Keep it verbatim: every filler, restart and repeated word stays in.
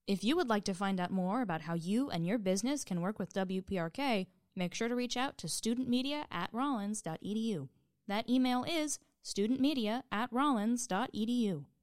If you would like to find out more about how you and your business can work with W P R K, make sure to reach out to studentmedia at rollins dot e d u. That email is studentmedia at rollins dot e d u.